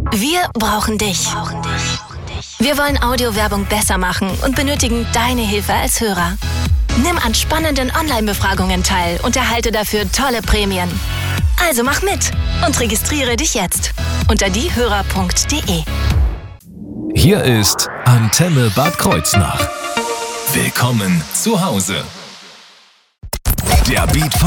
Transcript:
Wir brauchen dich. Wir wollen Audiowerbung besser machen und benötigen deine Hilfe als Hörer. Nimm an spannenden Online-Befragungen teil und erhalte dafür tolle Prämien. Also mach mit und registriere dich jetzt unter diehörer.de. Hier ist Antenne Bad Kreuznach. Willkommen zu Hause. Der Beat